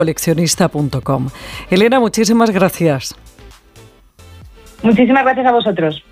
coleccionista.com. Elena, muchísimas gracias. Muchísimas gracias a vosotros.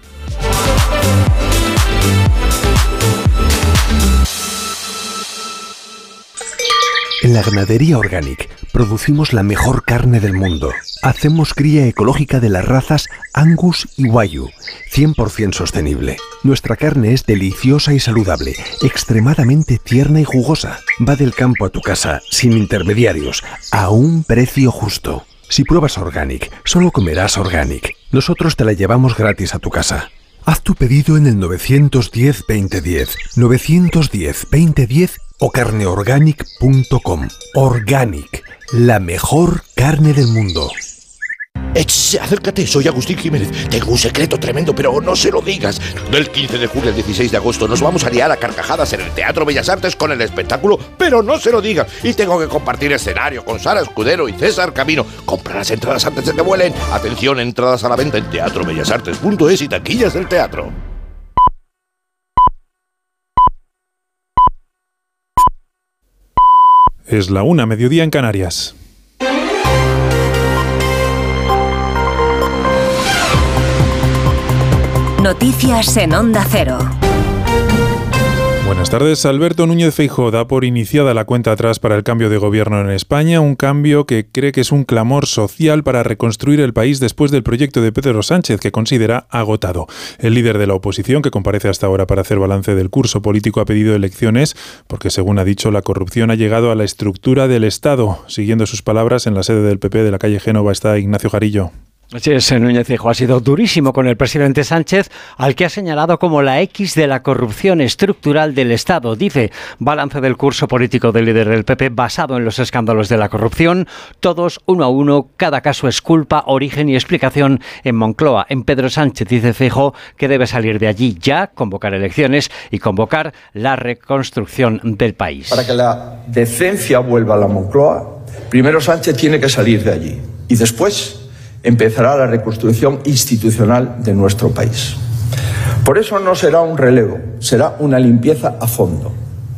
En la ganadería Organic producimos la mejor carne del mundo. Hacemos cría ecológica de las razas Angus y Wagyu, 100% sostenible. Nuestra carne es deliciosa y saludable, extremadamente tierna y jugosa. Va del campo a tu casa, sin intermediarios, a un precio justo. Si pruebas Organic, solo comerás Organic. Nosotros te la llevamos gratis a tu casa. Haz tu pedido en el 910-2010, 910-2010 o carneorganic.com. Organic, la mejor carne del mundo. Acércate, soy Agustín Jiménez. Tengo un secreto tremendo, pero no se lo digas. Del 15 de julio al 16 de agosto nos vamos a liar a carcajadas en el Teatro Bellas Artes con el espectáculo, pero no se lo digas. Y tengo que compartir escenario con Sara Escudero y César Camino. Compra las entradas antes de que vuelen. Atención, entradas a la venta en teatrobellasartes.es y taquillas del teatro. Es la 1:00, mediodía en Canarias. Noticias en Onda Cero. Buenas tardes. Alberto Núñez Feijóo da por iniciada la cuenta atrás para el cambio de gobierno en España, un cambio que cree que es un clamor social para reconstruir el país después del proyecto de Pedro Sánchez, que considera agotado. El líder de la oposición, que comparece hasta ahora para hacer balance del curso político, ha pedido elecciones porque, según ha dicho, la corrupción ha llegado a la estructura del Estado. Siguiendo sus palabras, en la sede del PP de la calle Génova está Ignacio Jarillo. Así es, Núñez Feijóo ha sido durísimo con el presidente Sánchez, al que ha señalado como la X de la corrupción estructural del Estado. Dice, balance del curso político del líder del PP basado en los escándalos de la corrupción, todos uno a uno, cada caso es culpa, origen y explicación en Moncloa. En Pedro Sánchez dice Feijóo que debe salir de allí ya, convocar elecciones y convocar la reconstrucción del país. Para que la decencia vuelva a la Moncloa, primero Sánchez tiene que salir de allí y después empezará la reconstrucción institucional de nuestro país. Por eso no será un relevo, será una limpieza a fondo.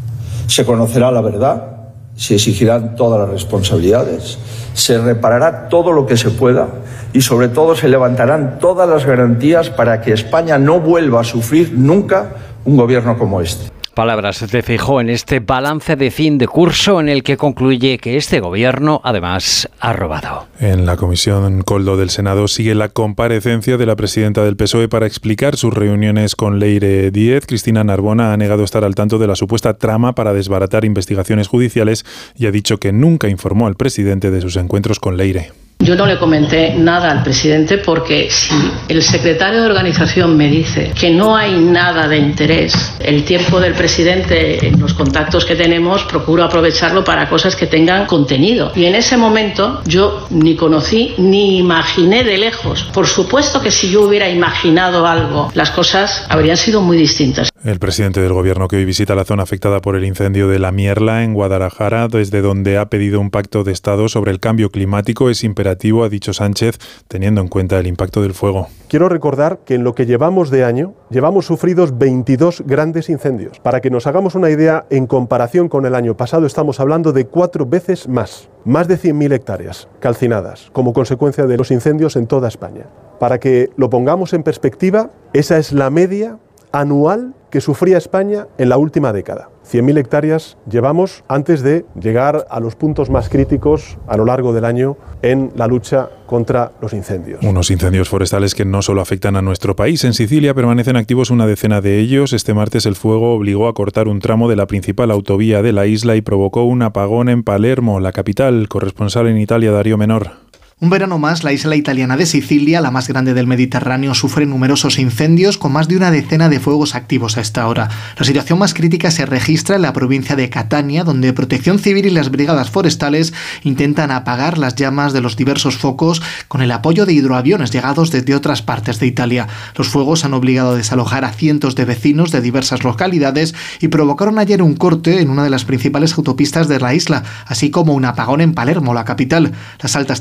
Se conocerá la verdad, se exigirán todas las responsabilidades, se reparará todo lo que se pueda y sobre todo se levantarán todas las garantías para que España no vuelva a sufrir nunca un gobierno como este. Palabras de Feijóo en este balance de fin de curso en el que concluye que este gobierno, además, ha robado. En la Comisión Coldo del Senado sigue la comparecencia de la presidenta del PSOE para explicar sus reuniones con Leire Díez. Cristina Narbona ha negado estar al tanto de la supuesta trama para desbaratar investigaciones judiciales y ha dicho que nunca informó al presidente de sus encuentros con Leire. Yo no le comenté nada al presidente porque si el secretario de organización me dice que no hay nada de interés, el tiempo del presidente en los contactos que tenemos procuro aprovecharlo para cosas que tengan contenido. Y en ese momento yo ni conocí ni imaginé de lejos. Por supuesto que si yo hubiera imaginado algo, las cosas habrían sido muy distintas. El presidente del gobierno, que hoy visita la zona afectada por el incendio de La Mierla en Guadalajara, desde donde ha pedido un pacto de Estado sobre el cambio climático, es imperativo, ha dicho Sánchez, teniendo en cuenta el impacto del fuego. Quiero recordar que en lo que llevamos de año, llevamos sufridos 22 grandes incendios. Para que nos hagamos una idea, en comparación con el año pasado, estamos hablando de 4 veces más. Más de 100.000 hectáreas calcinadas como consecuencia de los incendios en toda España. Para que lo pongamos en perspectiva, esa es la media anual que sufría España en la última década. 100.000 hectáreas llevamos antes de llegar a los puntos más críticos a lo largo del año en la lucha contra los incendios. Unos incendios forestales que no solo afectan a nuestro país. En Sicilia permanecen activos una decena de ellos. Este martes el fuego obligó a cortar un tramo de la principal autovía de la isla y provocó un apagón en Palermo, la capital. Corresponsal en Italia, Darío Menor. Un verano más, la isla italiana de Sicilia, la más grande del Mediterráneo, sufre numerosos incendios con más de una decena de fuegos activos a esta hora. La situación más crítica se registra en la provincia de Catania, donde Protección Civil y las brigadas forestales intentan apagar las llamas de los diversos focos con el apoyo de hidroaviones llegados desde otras partes de Italia. Los fuegos han obligado a desalojar a cientos de vecinos de diversas localidades y provocaron ayer un corte en una de las principales autopistas de la isla, así como un apagón en Palermo, la capital. Las altas temperaturas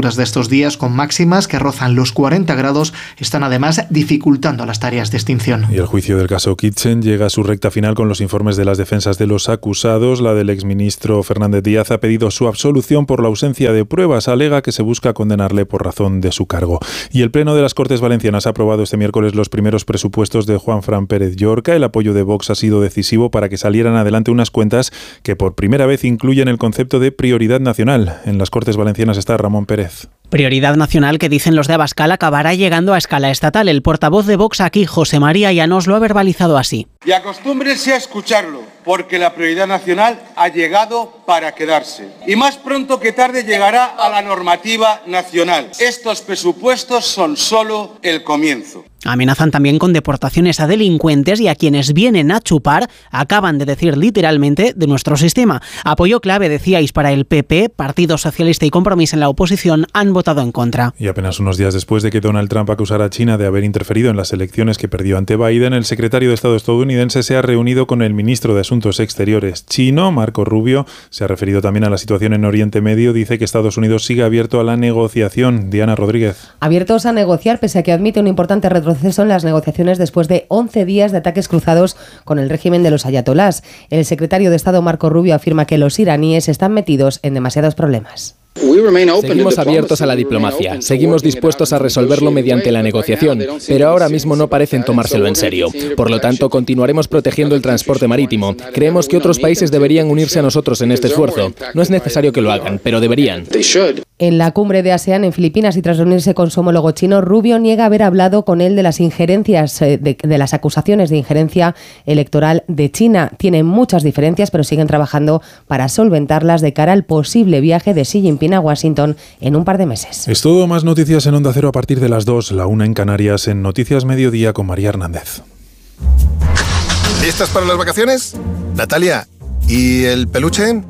temperaturas de estos días con máximas que rozan los 40 grados están además dificultando las tareas de extinción. Y el juicio del caso Kitchen llega a su recta final con los informes de las defensas de los acusados. La del exministro Fernández Díaz ha pedido su absolución por la ausencia de pruebas. Alega que se busca condenarle por razón de su cargo. Y el Pleno de las Cortes Valencianas ha aprobado este miércoles los primeros presupuestos de Juanfran Pérez Llorca. El apoyo de Vox ha sido decisivo para que salieran adelante unas cuentas que por primera vez incluyen el concepto de prioridad nacional. En las Cortes Valencianas está Ramón Pérez. Prioridad nacional que, dicen los de Abascal, acabará llegando a escala estatal. El portavoz de Vox aquí, José María Llanos, lo ha verbalizado así. Y acostúmbrense a escucharlo, porque la prioridad nacional ha llegado para quedarse. Y más pronto que tarde llegará a la normativa nacional. Estos presupuestos son solo el comienzo. Amenazan también con deportaciones a delincuentes y a quienes vienen a chupar, acaban de decir literalmente, de nuestro sistema. Apoyo clave, decíais, para el PP, Partido Socialista y Compromís en la oposición han votado en contra. Y apenas unos días después de que Donald Trump acusara a China de haber interferido en las elecciones que perdió ante Biden, el secretario de Estado estadounidense se ha reunido con el ministro de Asuntos Exteriores chino, Marco Rubio. Se ha referido también a la situación en Oriente Medio. Dice que Estados Unidos sigue abierto a la negociación. Diana Rodríguez. Abiertos a negociar, pese a que admite un importante retroceso en las negociaciones después de 11 días de ataques cruzados con el régimen de los ayatolás. El secretario de Estado Marco Rubio afirma que los iraníes están metidos en demasiados problemas. Seguimos abiertos a la diplomacia, seguimos dispuestos a resolverlo mediante la negociación, pero ahora mismo no parecen tomárselo en serio. Por lo tanto, continuaremos protegiendo el transporte marítimo. Creemos que otros países deberían unirse a nosotros en este esfuerzo. No es necesario que lo hagan, pero deberían. En la cumbre de ASEAN en Filipinas y tras reunirse con su homólogo chino, Rubio niega haber hablado con él de las injerencias, de las acusaciones de injerencia electoral de China. Tienen muchas diferencias, pero siguen trabajando para solventarlas de cara al posible viaje de Xi Jinping a Washington en un par de meses. Es todo. Más noticias en Onda Cero a partir de las 2, la 1 en Canarias, en Noticias Mediodía con María Hernández. ¿Listas para las vacaciones? Natalia, ¿y el peluche?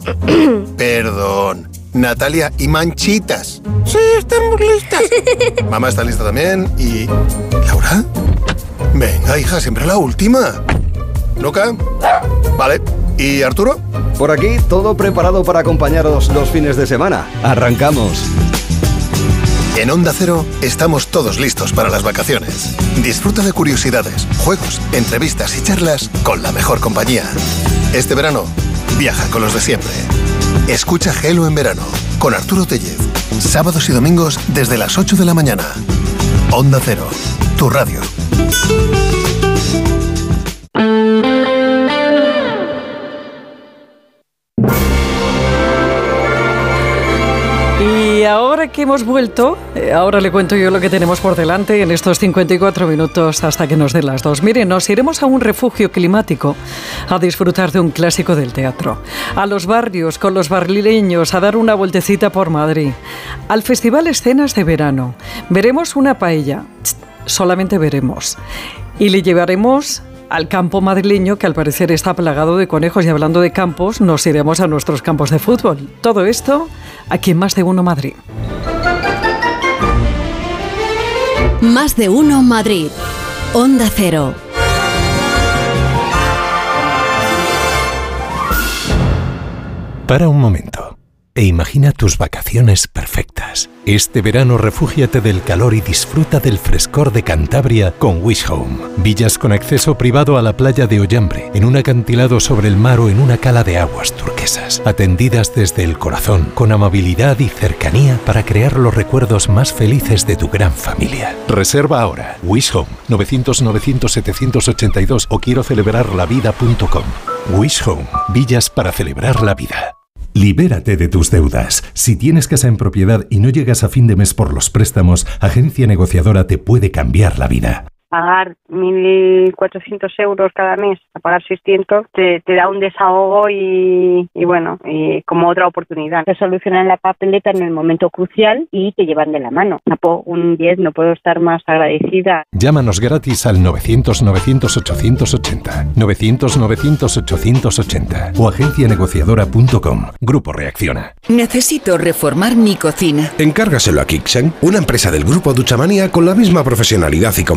Perdón. Natalia, ¿y manchitas? Sí, estamos listas. Mamá está lista también. ¿Y Laura? Venga, hija, siempre la última. ¿Luca? Vale. ¿Y Arturo? Por aquí, todo preparado para acompañaros los fines de semana. ¡Arrancamos! En Onda Cero estamos todos listos para las vacaciones. Disfruta de curiosidades, juegos, entrevistas y charlas con la mejor compañía. Este verano, viaja con los de siempre. Escucha Gelo en verano con Arturo Tellez. Sábados y domingos desde las 8 de la mañana. Onda Cero, tu radio. Y ahora que hemos vuelto, ahora le cuento yo lo que tenemos por delante en estos 54 minutos hasta que nos den las 2. Miren, nos iremos a un refugio climático a disfrutar de un clásico del teatro, a los barrios con los barrileños a dar una vueltecita por Madrid, al Festival Escenas de Verano. Veremos una paella, solamente veremos, y le llevaremos al campo madrileño, que al parecer está plagado de conejos, y hablando de campos, nos iremos a nuestros campos de fútbol. Todo esto aquí en Más de Uno Madrid. Más de Uno Madrid. Onda Cero. Para un momento e imagina tus vacaciones perfectas. Este verano refúgiate del calor y disfruta del frescor de Cantabria con Wish Home. Villas con acceso privado a la playa de Ollambre, en un acantilado sobre el mar o en una cala de aguas turquesas. Atendidas desde el corazón, con amabilidad y cercanía para crear los recuerdos más felices de tu gran familia. Reserva ahora. Wish Home, 900-900-782 o quiero celebrarlavida.com. Wish Home, villas para celebrar la vida. Libérate de tus deudas. Si tienes casa en propiedad y no llegas a fin de mes por los préstamos, Agencia Negociadora te puede cambiar la vida. Pagar 1.400 euros cada mes, a pagar 600, te da un desahogo y bueno, y como otra oportunidad. Te solucionan la papeleta en el momento crucial y te llevan de la mano. Un 10, no puedo estar más agradecida. Llámanos gratis al 900-900-880, 900-900-880 o agencianegociadora.com. Grupo Reacciona. Necesito reformar mi cocina. Encárgaselo a Kixen, una empresa del grupo Duchamanía con la misma profesionalidad y compromiso.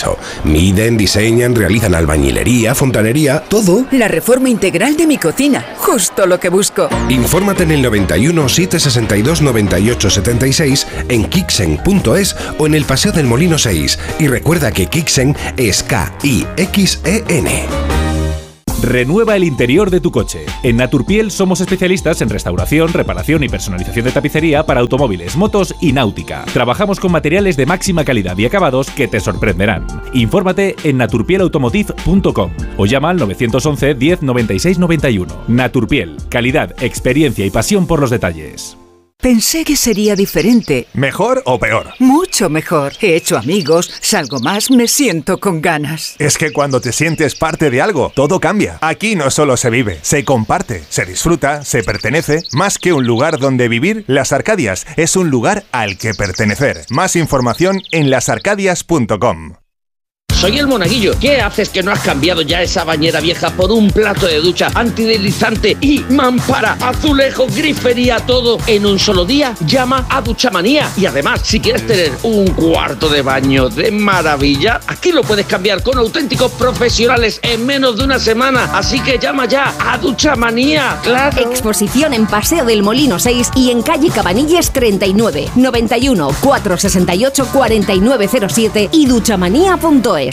piso. Miden, diseñan, realizan albañilería, fontanería, todo. La reforma integral de mi cocina, justo lo que busco. Infórmate en el 91 762 98 76, en kixen.es o en el Paseo del Molino 6. Y recuerda que Kixen es K-I-X-E-N. Renueva el interior de tu coche. En Naturpiel somos especialistas en restauración, reparación y personalización de tapicería para automóviles, motos y náutica. Trabajamos con materiales de máxima calidad y acabados que te sorprenderán. Infórmate en naturpielautomotive.com o llama al 911 10 96 91. Naturpiel, calidad, experiencia y pasión por los detalles. Pensé que sería diferente. ¿Mejor o peor? Mucho mejor. He hecho amigos, salgo más, me siento con ganas. Es que cuando te sientes parte de algo, todo cambia. Aquí no solo se vive, se comparte, se disfruta, se pertenece. Más que un lugar donde vivir, Las Arcadias es un lugar al que pertenecer. Más información en lasarcadias.com. Soy el Monaguillo. ¿Qué haces que no has cambiado ya esa bañera vieja por un plato de ducha antideslizante y mampara, azulejo, grifería, todo en un solo día? Llama a Duchamanía. Y además, si quieres tener un cuarto de baño de maravilla, aquí lo puedes cambiar con auténticos profesionales en menos de una semana. Así que llama ya a Duchamanía. ¡Claro! Exposición en Paseo del Molino 6 y en calle Cabanilles 39, 91 468 4907 y duchamanía.es.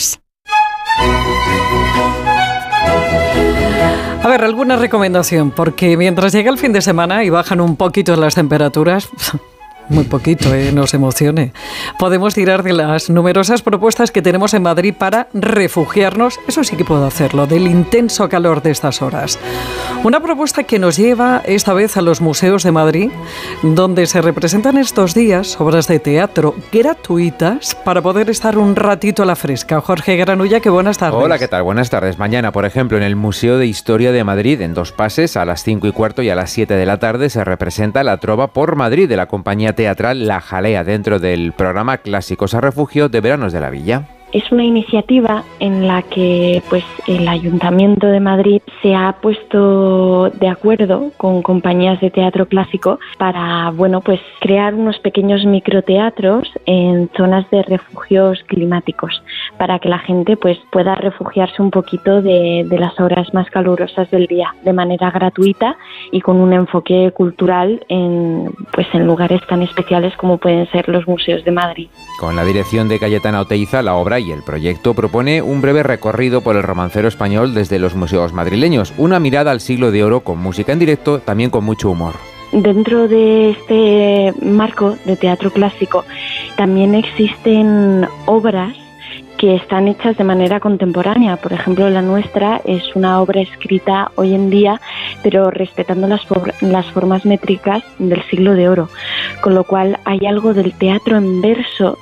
A ver, alguna recomendación, porque mientras llega el fin de semana y bajan un poquito las temperaturas, muy poquito, no se emocione, podemos tirar de las numerosas propuestas que tenemos en Madrid para refugiarnos, eso sí que puedo hacerlo, del intenso calor de estas horas. Una propuesta que nos lleva esta vez a los museos de Madrid, donde se representan estos días obras de teatro gratuitas para poder estar un ratito a la fresca. Jorge Granulla, que buenas tardes. Hola, ¿qué tal? Buenas tardes. Mañana, por ejemplo, en el Museo de Historia de Madrid, en dos pases, a las 5:15 y a las 7 de la tarde, se representa la Trova por Madrid de la compañía teatral La Jalea, dentro del programa Clásicos a Refugio de Veranos de la Villa. Es una iniciativa en la que pues el Ayuntamiento de Madrid se ha puesto de acuerdo con compañías de teatro clásico para pues crear unos pequeños microteatros en zonas de refugios climáticos para que la gente pues pueda refugiarse un poquito de las horas más calurosas del día de manera gratuita y con un enfoque cultural en lugares tan especiales como pueden ser los museos de Madrid. Con la dirección de Cayetana Oteiza, la obra y el proyecto propone un breve recorrido por el romancero español desde los museos madrileños, una mirada al siglo de oro con música en directo, también con mucho humor. Dentro de este marco de teatro clásico también existen obras que están hechas de manera contemporánea. Por ejemplo, la nuestra es una obra escrita hoy en día, pero respetando las formas métricas del siglo de oro, con lo cual hay algo del teatro en verso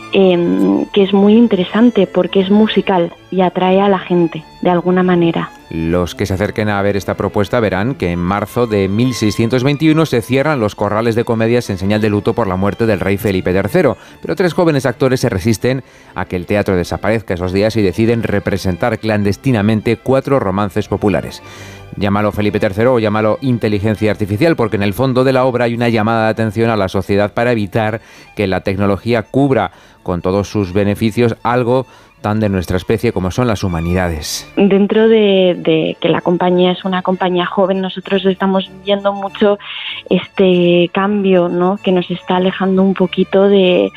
que es muy interesante porque es musical y atrae a la gente de alguna manera. Los que se acerquen a ver esta propuesta verán que en marzo de 1621 se cierran los corrales de comedias en señal de luto por la muerte del rey Felipe III, pero 3 jóvenes actores se resisten a que el teatro desaparezca esos días y deciden representar clandestinamente 4 romances populares. Llámalo Felipe III o llámalo inteligencia artificial, porque en el fondo de la obra hay una llamada de atención a la sociedad para evitar que la tecnología cubra con todos sus beneficios algo tan de nuestra especie como son las humanidades. Dentro de que la compañía es una compañía joven, nosotros estamos viendo mucho este cambio, ¿no?, que nos está alejando un poquito de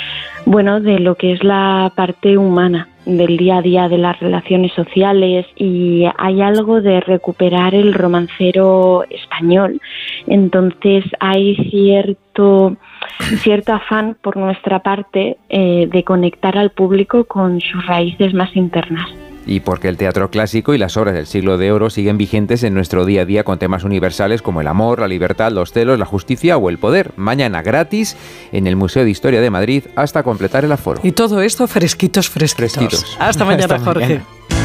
lo que es la parte humana del día a día, de las relaciones sociales, y hay algo de recuperar el romancero español. Entonces hay cierto afán por nuestra parte de conectar al público con sus raíces más internas. Y porque el teatro clásico y las obras del siglo de oro siguen vigentes en nuestro día a día con temas universales como el amor, la libertad, los celos, la justicia o el poder. Mañana gratis en el Museo de Historia de Madrid hasta completar el aforo. Y todo esto fresquitos. Hasta mañana, Jorge. Mañana.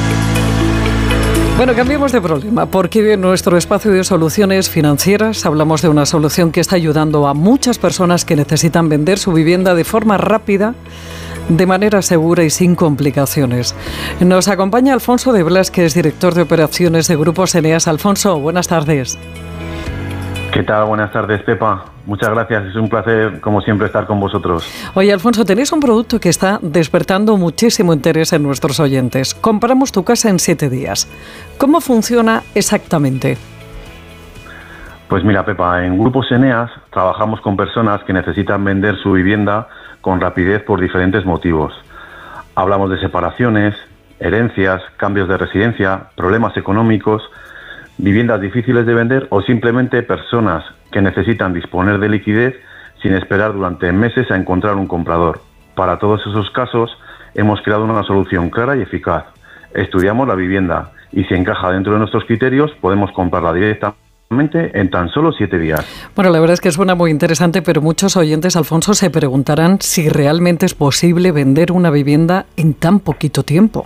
Bueno, cambiemos de problema, porque en nuestro espacio de soluciones financieras hablamos de una solución que está ayudando a muchas personas que necesitan vender su vivienda de forma rápida, de manera segura y sin complicaciones. Nos acompaña Alfonso de Blas, que es director de operaciones de Grupos Eneas. Alfonso, buenas tardes. ¿Qué tal? Buenas tardes, Pepa. Muchas gracias. Es un placer, como siempre, estar con vosotros. Oye, Alfonso, tenéis un producto que está despertando muchísimo interés en nuestros oyentes. Compramos tu casa en 7 días. ¿Cómo funciona exactamente? Pues mira, Pepa, en Grupos Eneas trabajamos con personas que necesitan vender su vivienda con rapidez por diferentes motivos. Hablamos de separaciones, herencias, cambios de residencia, problemas económicos, viviendas difíciles de vender o simplemente personas que necesitan disponer de liquidez sin esperar durante meses a encontrar un comprador. Para todos esos casos hemos creado una solución clara y eficaz. Estudiamos la vivienda y si encaja dentro de nuestros criterios podemos comprarla directamente en tan solo 7 días. Bueno, la verdad es que suena muy interesante, pero muchos oyentes, Alfonso, se preguntarán si realmente es posible vender una vivienda en tan poquito tiempo.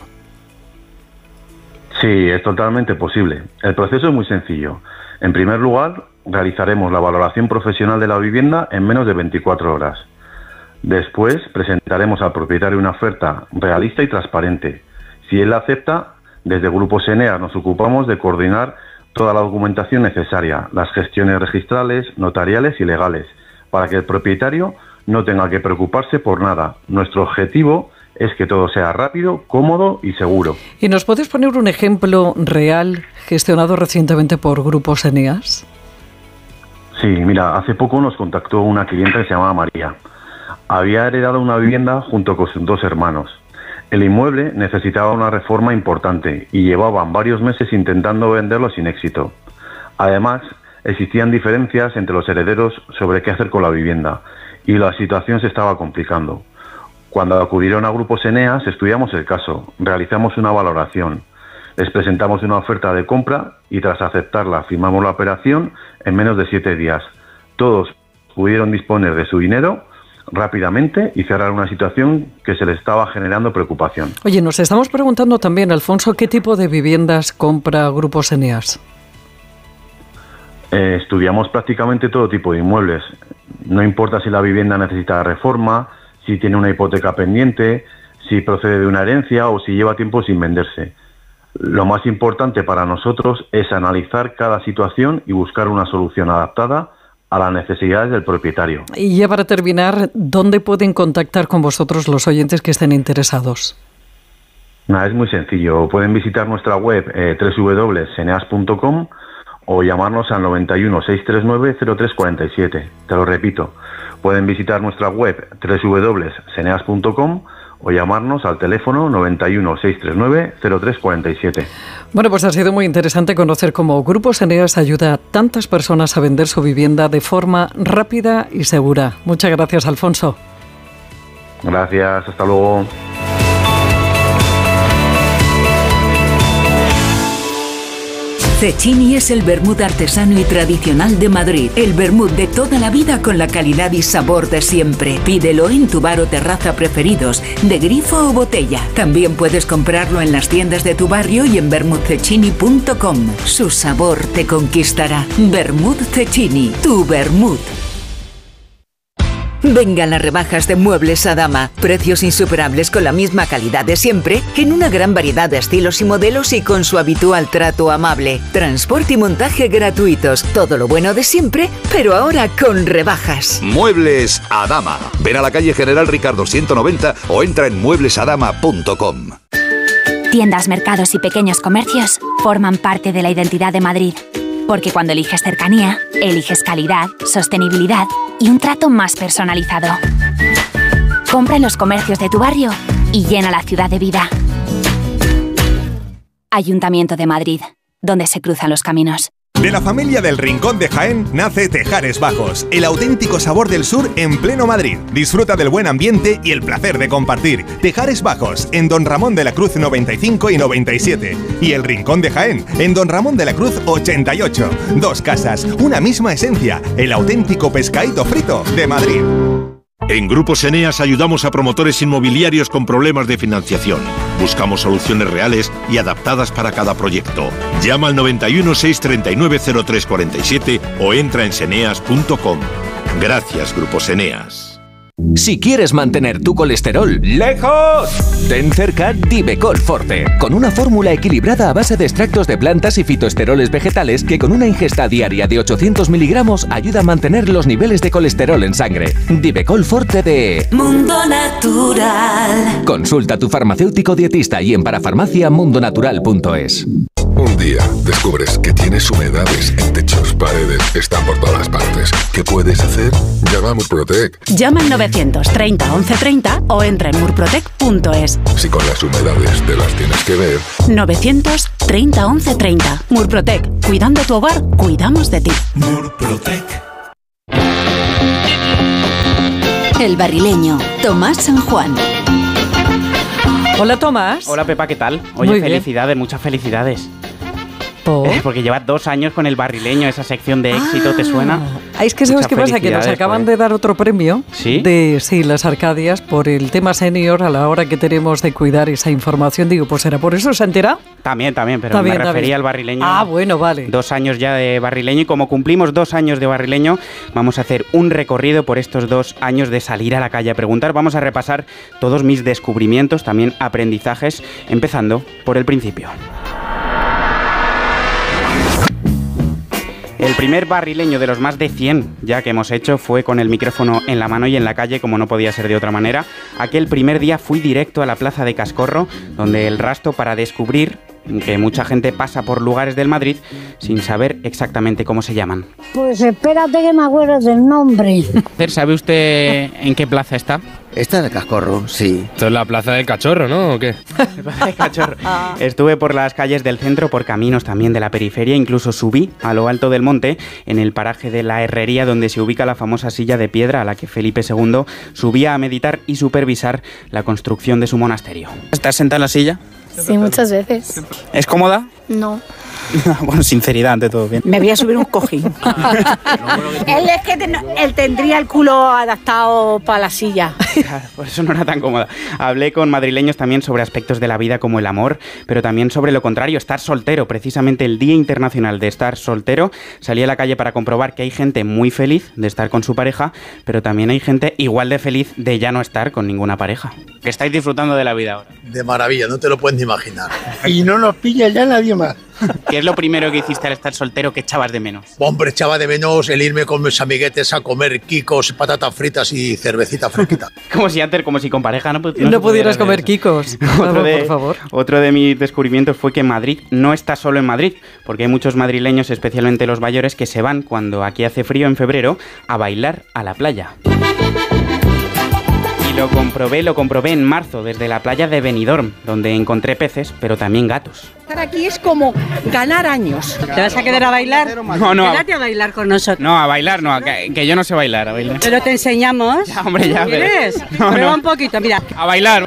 Sí, es totalmente posible. El proceso es muy sencillo. En primer lugar, realizaremos la valoración profesional de la vivienda en menos de 24 horas. Después, presentaremos al propietario una oferta realista y transparente. Si él la acepta, desde Grupos Eneas nos ocupamos de coordinar toda la documentación necesaria, las gestiones registrales, notariales y legales, para que el propietario no tenga que preocuparse por nada. Nuestro objetivo es que todo sea rápido, cómodo y seguro. ¿Y nos puedes poner un ejemplo real gestionado recientemente por Grupos Eneas? Sí, mira, hace poco nos contactó una clienta que se llamaba María. Había heredado una vivienda junto con sus 2 hermanos. El inmueble necesitaba una reforma importante y llevaban varios meses intentando venderlo sin éxito. Además, existían diferencias entre los herederos sobre qué hacer con la vivienda y la situación se estaba complicando. Cuando acudieron a Grupos Eneas, estudiamos el caso, realizamos una valoración, les presentamos una oferta de compra y tras aceptarla firmamos la operación en menos de 7 días. Todos pudieron disponer de su dinero rápidamente y cerrar una situación que se les estaba generando preocupación. Oye, nos estamos preguntando también, Alfonso, ¿qué tipo de viviendas compra Grupos Eneas? Estudiamos prácticamente todo tipo de inmuebles. No importa si la vivienda necesita reforma, si tiene una hipoteca pendiente, si procede de una herencia o si lleva tiempo sin venderse. Lo más importante para nosotros es analizar cada situación y buscar una solución adaptada a las necesidades del propietario. Y ya para terminar, ¿dónde pueden contactar con vosotros los oyentes que estén interesados? Es muy sencillo. Pueden visitar nuestra web www.seneas.com o llamarnos al 91 639 0347. Te lo repito. Pueden visitar nuestra web www.seneas.com o llamarnos al teléfono 91 639 0347. Bueno, pues ha sido muy interesante conocer cómo Grupos Eneas ayuda a tantas personas a vender su vivienda de forma rápida y segura. Muchas gracias, Alfonso. Gracias, hasta luego. Cecchini es el vermut artesano y tradicional de Madrid. El vermut de toda la vida con la calidad y sabor de siempre. Pídelo en tu bar o terraza preferidos, de grifo o botella. También puedes comprarlo en las tiendas de tu barrio y en vermutcecchini.com. Su sabor te conquistará. Vermut Cecchini, tu vermut. Vengan las rebajas de Muebles Adama. Precios insuperables con la misma calidad de siempre, en una gran variedad de estilos y modelos y con su habitual trato amable. Transporte y montaje gratuitos. Todo lo bueno de siempre, pero ahora con rebajas. Muebles Adama. Ven a la calle General Ricardo 190 o entra en mueblesadama.com. Tiendas, mercados y pequeños comercios forman parte de la identidad de Madrid. Porque cuando eliges cercanía, eliges calidad, sostenibilidad y un trato más personalizado. Compra en los comercios de tu barrio y llena la ciudad de vida. Ayuntamiento de Madrid, donde se cruzan los caminos. De la familia del Rincón de Jaén nace Tejares Bajos, el auténtico sabor del sur en pleno Madrid. Disfruta del buen ambiente y el placer de compartir. Tejares Bajos, en Don Ramón de la Cruz 95 y 97. Y el Rincón de Jaén, en Don Ramón de la Cruz 88. 2 casas, una misma esencia, el auténtico pescadito frito de Madrid. En Grupos Eneas ayudamos a promotores inmobiliarios con problemas de financiación. Buscamos soluciones reales y adaptadas para cada proyecto. Llama al 91 639 0347 o entra en seneas.com. Gracias, Grupos Eneas. Si quieres mantener tu colesterol lejos, ten cerca Divecol Forte, con una fórmula equilibrada a base de extractos de plantas y fitoesteroles vegetales que con una ingesta diaria de 800 miligramos ayuda a mantener los niveles de colesterol en sangre. Divecol Forte de Mundo Natural. Consulta a tu farmacéutico dietista y en parafarmaciamundonatural.es. Un día descubres que tienes humedades en techos, paredes, están por todas partes. ¿Qué puedes hacer? Llama a Murprotec. Llama al 930 1130 o entra en murprotec.es. Si con las humedades te las tienes que ver. 930 1130. Murprotec. Cuidando tu hogar, cuidamos de ti. Murprotec. El Barrileño, Tomás San Juan. Hola, Tomás. Hola, Pepa, ¿qué tal? Oye, Muy felicidades, muchas felicidades. ¿Por? Porque llevas 2 años con El Barrileño, esa sección de éxito, ¿te suena? Es que ¿sabes qué pasa? Que nos acaban de dar otro premio. ¿Sí? De las Arcadias por el tema senior a la hora que tenemos de cuidar esa información. Digo, pues ¿será por eso? ¿Se entera? También, pero me refería al Barrileño. Ah, bueno, vale. 2 años ya de Barrileño y como cumplimos 2 años de Barrileño, vamos a hacer un recorrido por estos 2 años de salir a la calle a preguntar. Vamos a repasar todos mis descubrimientos, también aprendizajes, empezando por el principio. El primer barrileño de los más de 100 ya que hemos hecho fue con el micrófono en la mano y en la calle, como no podía ser de otra manera. Aquel primer día fui directo a la plaza de Cascorro, donde el rastro para descubrir que mucha gente pasa por lugares del Madrid sin saber exactamente cómo se llaman. Pues espérate que me acuerdo del nombre. ¿Sabe usted en qué plaza está? Está en el Cascorro, sí. Esto es la Plaza del Cachorro, ¿no? ¿O qué? La Plaza del Cachorro. Estuve por las calles del centro, por caminos también de la periferia, incluso subí a lo alto del monte, en el paraje de la Herrería, donde se ubica la famosa silla de piedra a la que Felipe II subía a meditar y supervisar la construcción de su monasterio. ¿Estás sentado en la silla? Sí, muchas veces. ¿Es cómoda? No. Bueno, sinceridad ante todo, bien. Me voy a subir un cojín. Él es que él tendría el culo adaptado para la silla. Claro, por eso no era tan cómoda. Hablé con madrileños también sobre aspectos de la vida como el amor, pero también sobre lo contrario, estar soltero. Precisamente el Día Internacional de Estar Soltero, salí a la calle para comprobar que hay gente muy feliz de estar con su pareja, pero también hay gente igual de feliz de ya no estar con ninguna pareja. Que estáis disfrutando de la vida ahora. De maravilla, no te lo puedes ni imaginar. Y no nos pilla ya nadie más. ¿Qué es lo primero que hiciste al estar soltero que echabas de menos? Hombre, echaba de menos el irme con mis amiguetes a comer quicos, patatas fritas y cervecita fresquita. Como si con pareja no pudieras comer quicos. Por favor. Otro de mis descubrimientos fue que Madrid no está solo en Madrid, porque hay muchos madrileños, especialmente los mayores, que se van cuando aquí hace frío en febrero a bailar a la playa. Lo comprobé en marzo desde la playa de Benidorm, donde encontré peces, pero también gatos. Estar aquí es como ganar años. ¿Te vas a quedar a bailar? No. Quédate a bailar con nosotros. No, a bailar no, que yo no sé bailar, a bailar. Pero te enseñamos. Ya, hombre, ya. ¿Quieres? Prueba un poquito, mira. A bailar.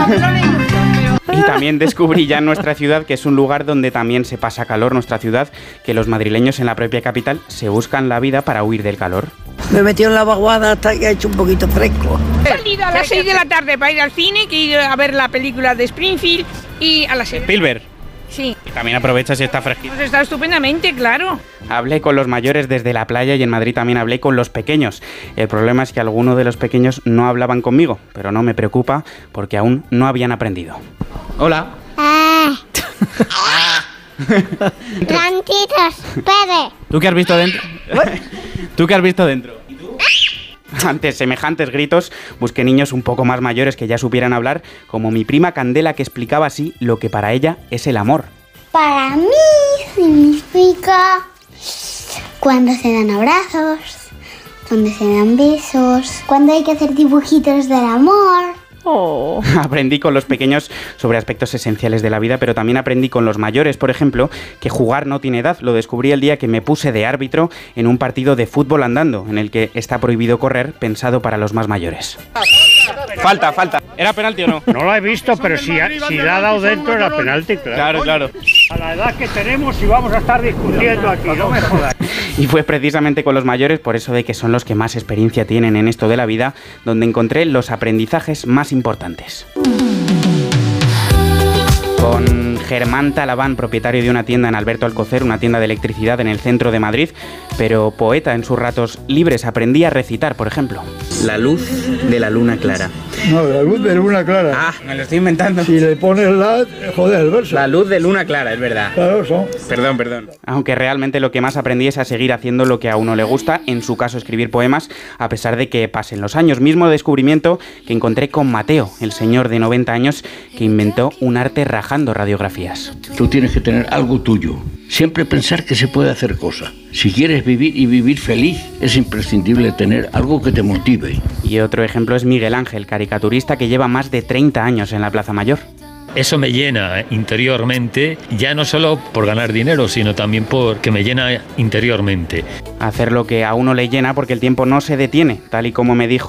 Y también descubrí ya en nuestra ciudad, que es un lugar donde también se pasa calor, nuestra ciudad, que los madrileños en la propia capital se buscan la vida para huir del calor. Me he metido en la vaguada hasta que ha hecho un poquito fresco. He salido a las 6 de la tarde para ir al cine, que ir a ver la película de Springfield, y a las 7. Spielberg. Sí. Y también aprovecha si está fresquito. Pues está estupendamente, claro. Hablé con los mayores desde la playa y en Madrid también hablé con los pequeños. El problema es que algunos de los pequeños no hablaban conmigo, pero no me preocupa porque aún no habían aprendido. Hola. Plantitas, Pere. ¿Tú qué has visto dentro? ¿Tú qué has visto dentro? ¿Y tú? Ante semejantes gritos, busqué niños un poco más mayores que ya supieran hablar, como mi prima Candela, que explicaba así lo que para ella es el amor. Para mí significa cuando se dan abrazos, cuando se dan besos, cuando hay que hacer dibujitos del amor. Oh. Aprendí con los pequeños sobre aspectos esenciales de la vida, pero también aprendí con los mayores, por ejemplo, que jugar no tiene edad. Lo descubrí el día que me puse de árbitro en un partido de fútbol andando, en el que está prohibido correr, pensado para los más mayores. Falta. ¿Era penalti o no? No lo he visto, pero si la ha dado dentro era penalti, claro. Claro. A la edad que tenemos y vamos a estar discutiendo aquí, no me jodas. Y fue precisamente con los mayores, por eso de que son los que más experiencia tienen en esto de la vida, donde encontré los aprendizajes más importantes. Con Germán Talabán, propietario de una tienda en Alberto Alcocer, una tienda de electricidad en el centro de Madrid, pero poeta en sus ratos libres, aprendí a recitar, por ejemplo. La luz de la luna clara. No, la luz de luna clara. Ah, me lo estoy inventando. Si le pones la, joder, el verso. La luz de luna clara, es verdad. Claro, son. Perdón. Aunque realmente lo que más aprendí es a seguir haciendo lo que a uno le gusta, en su caso escribir poemas, a pesar de que pasen los años. Mismo descubrimiento que encontré con Mateo, el señor de 90 años que inventó un arte rajando radiografías. Tú tienes que tener algo tuyo. Siempre pensar que se puede hacer cosas. Si quieres vivir y vivir feliz, es imprescindible tener algo que te motive. Y otro ejemplo es Miguel Ángel, caricaturista que lleva más de 30 años en la Plaza Mayor. Eso me llena interiormente, ya no solo por ganar dinero, sino también porque me llena interiormente. Hacer lo que a uno le llena porque el tiempo no se detiene, tal y como me dijo